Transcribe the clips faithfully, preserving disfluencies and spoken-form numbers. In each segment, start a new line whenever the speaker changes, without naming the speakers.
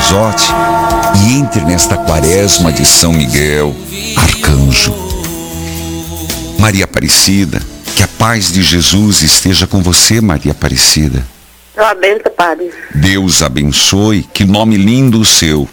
cabezote e entre nesta quaresma de São Miguel, arcanjo. Maria Aparecida, que a paz de Jesus esteja com você, Maria Aparecida.
Eu abençoe, Padre.
Deus abençoe, que nome lindo o seu.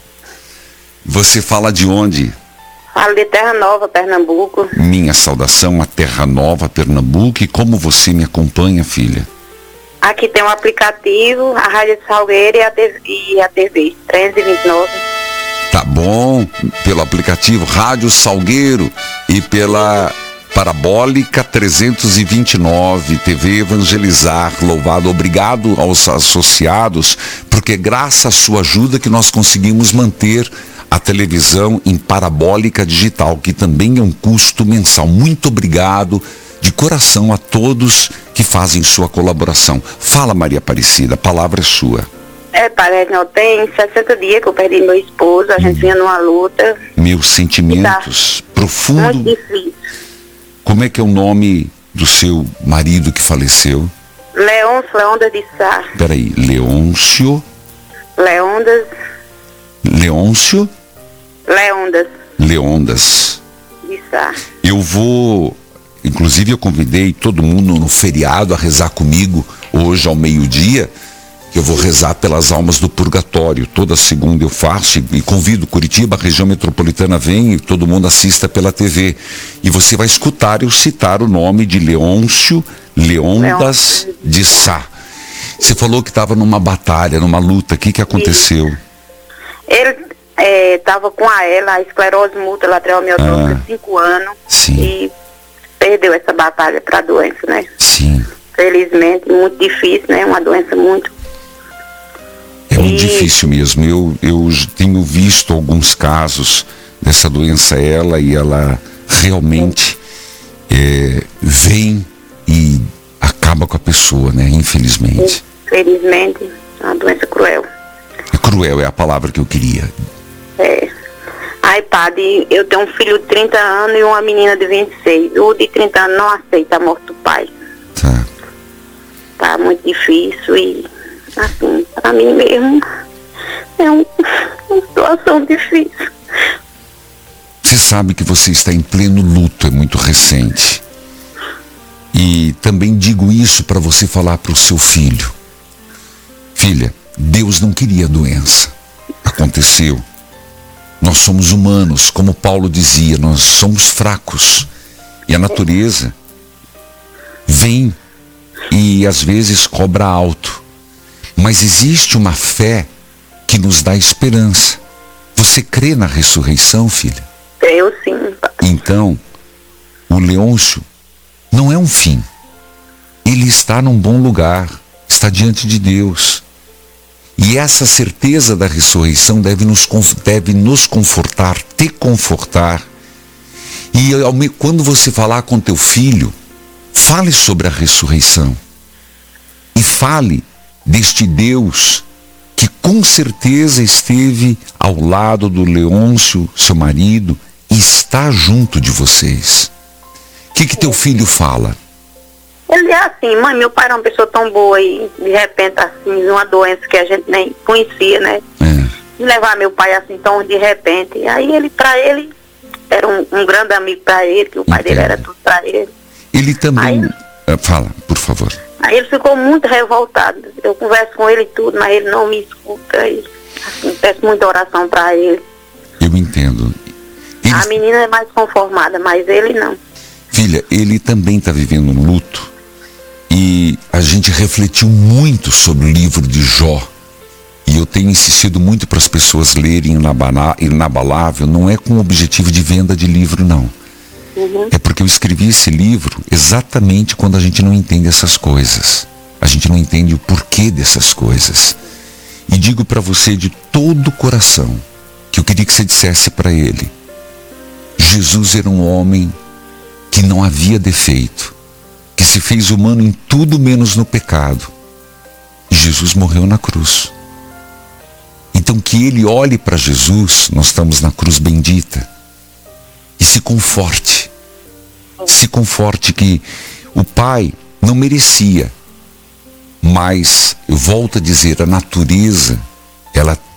Você fala de onde?
Falo de Terra Nova, Pernambuco.
Minha saudação a Terra Nova, Pernambuco. E como você me acompanha, filha?
Aqui tem um aplicativo, a Rádio Salgueiro e a T V, e a T V trezentos e vinte e nove.
Tá bom, pelo aplicativo Rádio Salgueiro e pela Parabólica trezentos e vinte e nove, T V Evangelizar. Louvado, obrigado aos associados, porque graças à sua ajuda que nós conseguimos manter a televisão em parabólica digital, que também é um custo mensal. Muito obrigado de coração a todos que fazem sua colaboração. Fala, Maria Aparecida, a palavra é sua.
É, Padre, não tem sessenta dias que eu perdi meu esposo, a gente hum. vinha numa luta.
Meus sentimentos
tá
profundos.
Muito difícil.
Como é que é o nome do seu marido que faleceu?
Leôncio Leondas de Sá.
Peraí, Leôncio?
Leondas.
Leôncio?
Leondas.
Leondas.
De Sá.
Eu vou, inclusive eu convidei todo mundo no feriado a rezar comigo hoje ao meio-dia, que eu vou rezar pelas almas do purgatório. Toda segunda eu faço e convido Curitiba, a região metropolitana vem e todo mundo assista pela T V. E você vai escutar eu citar o nome de Leôncio Leondas de Sá. Você falou que estava numa batalha, numa luta. O que que aconteceu?
Ele estava é, com a ela, a esclerose multilateral amiotrófica, ah, cinco anos.
Sim.
E perdeu essa batalha para a doença, né?
Sim.
Felizmente, muito difícil, né? Uma doença muito...
É muito e... difícil mesmo. Eu, eu tenho visto alguns casos dessa doença, ela, e ela realmente é, vem e acaba com a pessoa, né? Infelizmente.
Infelizmente, é uma doença cruel.
É cruel, é a palavra que eu queria.
É. Ai, Padre, eu tenho um filho de trinta anos e uma menina de vinte e seis. O de trinta anos não aceita a morte do pai.
Tá.
Tá muito difícil e, assim, para mim mesmo, é um, uma situação difícil.
Você sabe que você está em pleno luto, é muito recente. E também digo isso para você falar para o seu filho. Filha, Deus não queria doença. Aconteceu. Nós somos humanos, como Paulo dizia, nós somos fracos. E a natureza vem e às vezes cobra alto. Mas existe uma fé que nos dá esperança. Você crê na ressurreição, filha?
Eu sim.
Então, o Leôncio não é um fim. Ele está num bom lugar, está diante de Deus. E essa certeza da ressurreição deve nos, deve nos confortar, te confortar. E quando você falar com teu filho, fale sobre a ressurreição. E fale deste Deus que com certeza esteve ao lado do Leôncio, seu marido, e está junto de vocês. O que que teu filho fala?
Ele é assim, mãe, meu pai era uma pessoa tão boa e de repente assim, uma doença que a gente nem conhecia, né?
É.
E levar meu pai assim tão de repente. E aí ele, pra ele, era um, um grande amigo pra ele, que o pai Entendo. dele era tudo pra ele.
Ele também...
Aí,
fala, por favor.
Aí ele ficou muito revoltado. Eu converso com ele e tudo, mas ele não me escuta. E, assim, peço muita oração pra ele.
Eu entendo. Ele...
A menina é mais conformada, mas ele não.
Filha, ele também está vivendo um luto. E a gente refletiu muito sobre o livro de Jó. E eu tenho insistido muito para as pessoas lerem Inabalável. Não é com o objetivo de venda de livro, não.
Uhum.
É porque eu escrevi esse livro exatamente quando a gente não entende essas coisas. A gente não entende o porquê dessas coisas. E digo para você de todo o coração que eu queria que você dissesse para ele: Jesus era um homem que não havia defeito, que se fez humano em tudo menos no pecado. E Jesus morreu na cruz. Então que ele olhe para Jesus, nós estamos na cruz bendita, e se conforte. Se conforte que o Pai não merecia, mas eu volto a dizer, a natureza, ela